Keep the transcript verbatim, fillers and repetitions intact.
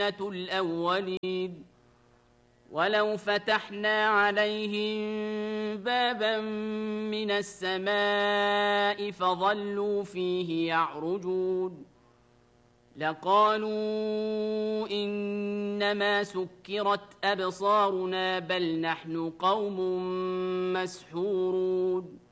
الأولين ولو فتحنا عليهم بابا من السماء فظلوا فيه يعرجون لقالوا إنما سكرت أبصارنا بل نحن قوم مسحورون